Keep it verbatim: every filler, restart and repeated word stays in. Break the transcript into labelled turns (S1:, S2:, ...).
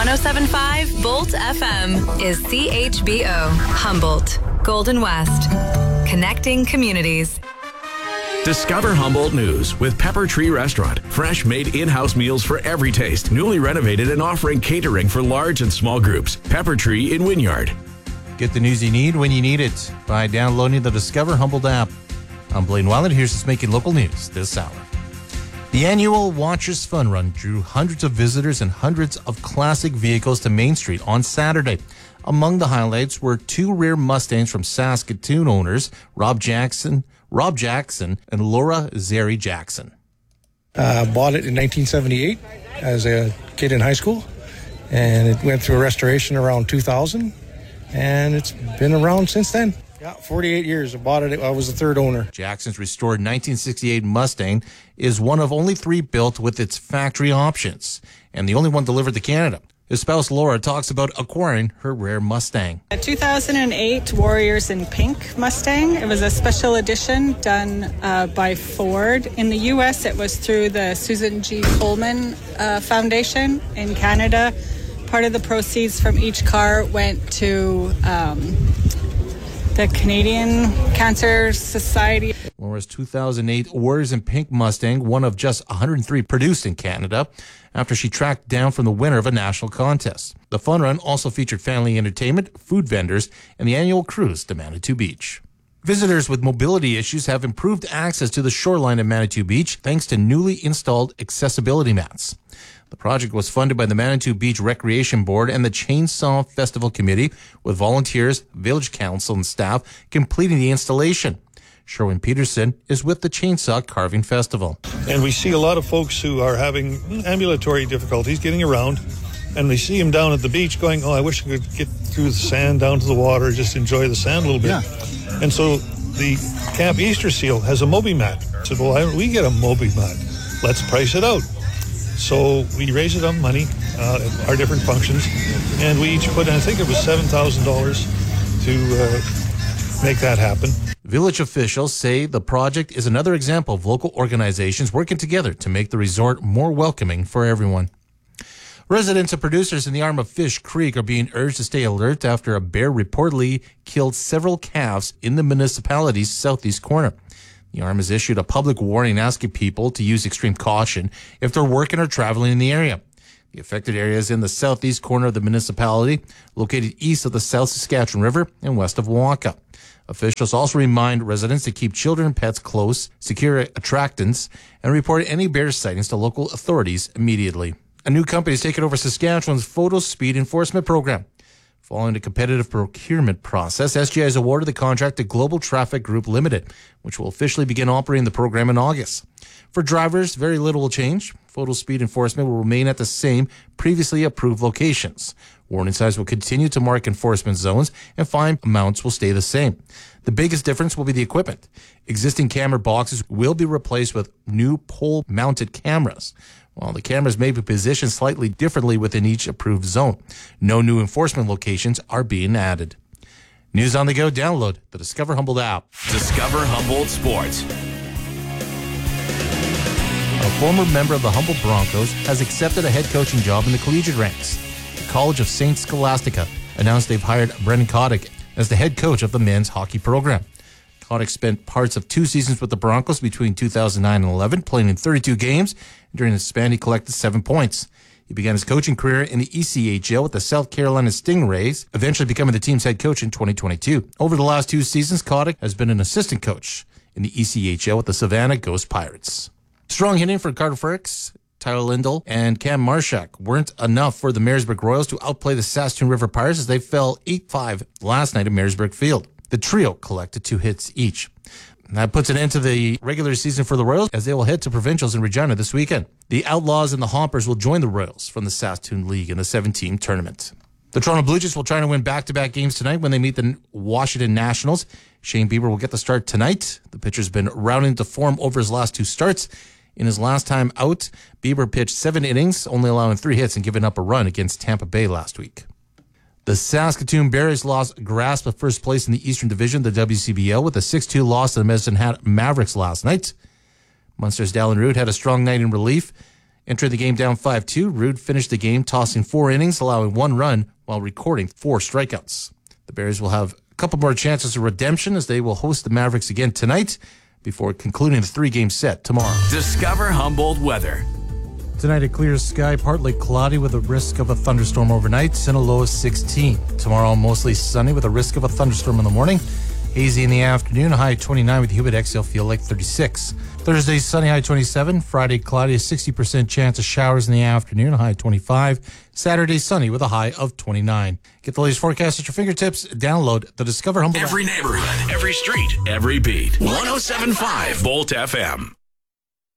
S1: one oh seven point five Bolt F M is C H B O, Humboldt, Golden West. Connecting communities.
S2: Discover Humboldt News with Pepper Tree Restaurant. Fresh made in-house meals for every taste. Newly renovated and offering catering for large and small groups. Pepper Tree in Wynyard.
S3: Get the news you need when you need it by downloading the Discover Humboldt app. I'm Blaine Weiland. Here's what's making local news this hour. The annual Watchers Fun Run drew hundreds of visitors and hundreds of classic vehicles to Main Street on Saturday. Among the highlights were two rare Mustangs from Saskatoon owners, Rob Jackson, Rob Jackson and Laura Zeri Jackson.
S4: Uh, bought it in nineteen seventy-eight as a kid in high school, and it went through a restoration around two thousand, and it's been around since then. Yeah, forty-eight years. I bought it. I was the third owner.
S3: Jackson's restored nineteen sixty-eight Mustang is one of only three built with its factory options, and the only one delivered to Canada. His spouse Laura talks about acquiring her rare Mustang.
S5: A two thousand eight Warriors in Pink Mustang. It was a special edition done uh, by Ford. In the U S, it was through the Susan G. Komen uh, Foundation. In Canada, part of the proceeds from each car went to um, the Canadian Cancer Society.
S3: Laura's two thousand eight Warriors in Pink Mustang, one of just one hundred three produced in Canada, after she tracked down from the winner of a national contest. The fun run also featured family entertainment, food vendors, and the annual cruise to Manitou Beach. Visitors with mobility issues have improved access to the shoreline of Manitou Beach thanks to newly installed accessibility mats. The project was funded by the Manitou Beach Recreation Board and the Chainsaw Festival Committee, with volunteers, village council, and staff completing the installation. Sherwin Peterson is with the Chainsaw Carving Festival.
S6: And we see a lot of folks who are having ambulatory difficulties getting around, and they see them down at the beach going, oh, I wish I could get through the sand down to the water, just enjoy the sand a little bit. Yeah. And so the Camp Easter Seal has a Moby mat. I said, well, why don't we get a Moby mat? Let's price it out. So we raise it on money, uh, our different functions, and we each put in, I think it was seven thousand dollars to uh, make that happen.
S3: Village officials say the project is another example of local organizations working together to make the resort more welcoming for everyone. Residents and producers in the arm of Fish Creek are being urged to stay alert after a bear reportedly killed several calves in the municipality's southeast corner. The arm has issued a public warning asking people to use extreme caution if they're working or traveling in the area. The affected area is in the southeast corner of the municipality, located east of the South Saskatchewan River and west of Wonka. Officials also remind residents to keep children and pets close, secure attractants, and report any bear sightings to local authorities immediately. A new company is taking over Saskatchewan's photo speed enforcement program. Following a competitive procurement process, S G I has awarded the contract to Global Traffic Group Limited, which will officially begin operating the program in August. For drivers, very little will change. Photo speed enforcement will remain at the same previously approved locations. Warning signs will continue to mark enforcement zones, and fine amounts will stay the same. The biggest difference will be the equipment. Existing camera boxes will be replaced with new pole-mounted cameras, while the cameras may be positioned slightly differently within each approved zone. No new enforcement locations are being added. News on the go, download the Discover Humboldt app.
S2: Discover Humboldt Sports.
S3: A former member of the Humboldt Broncos has accepted a head coaching job in the collegiate ranks. The College of Saint Scholastica announced they've hired Brendan Kotick as the head coach of the men's hockey program. Kotick spent parts of two seasons with the Broncos between two thousand nine and eleven, playing in thirty-two games. During the span, he collected seven points. He began his coaching career in the E C H L with the South Carolina Stingrays, eventually becoming the team's head coach in twenty twenty-two. Over the last two seasons, Kotick has been an assistant coach in the E C H L with the Savannah Ghost Pirates. Strong hitting for Carter Fricks, Tyler Lindell, and Cam Marshak weren't enough for the Marysburg Royals to outplay the Saskatoon River Pirates as they fell eight five last night at Marysburg Field. The trio collected two hits each. That puts an end to the regular season for the Royals as they will head to provincials in Regina this weekend. The Outlaws and the Hoppers will join the Royals from the Saskatoon League in the seven-team tournament. The Toronto Blue Jays will try to win back-to-back games tonight when they meet the Washington Nationals. Shane Bieber will get the start tonight. The pitcher's been rounding to form over his last two starts. In his last time out, Bieber pitched seven innings, only allowing three hits and giving up a run against Tampa Bay last week. The Saskatoon Bears lost grasp of first place in the Eastern Division, the W C B L, with a six two loss to the Medicine Hat Mavericks last night. Munster's Dallin Root had a strong night in relief Entering the game down five two, Rude finished the game tossing four innings, allowing one run while recording four strikeouts. The Bears will have a couple more chances of redemption as they will host the Mavericks again tonight before concluding the three-game set tomorrow.
S2: Discover Humboldt weather.
S3: Tonight, a clear sky, partly cloudy with a risk of a thunderstorm overnight and a low of sixteen. Tomorrow, mostly sunny with a risk of a thunderstorm in the morning. Hazy in the afternoon, a high of twenty-nine with a humid exhale feel like thirty-six. Thursday, sunny, high twenty-seven. Friday, cloudy, a sixty percent chance of showers in the afternoon, a high of twenty-five. Saturday, sunny with a high of twenty-nine. Get the latest forecast at your fingertips. Download the Discover Humboldt.
S2: Every neighborhood, every street, every beat. one oh seven point five Volt F M.